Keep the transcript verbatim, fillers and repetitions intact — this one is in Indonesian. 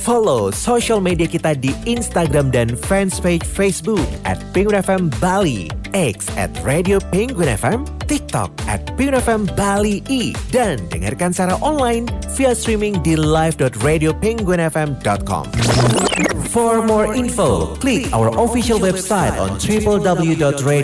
Follow social media kita di Instagram dan fanspage Facebook at Penguin F M Bali, X at Radio Penguin F M, TikTok at Penguin F M Bali I, dan dengarkan secara online via streaming di live dot radio penguin f m dot com. For more info, click our official website on w w w dot radio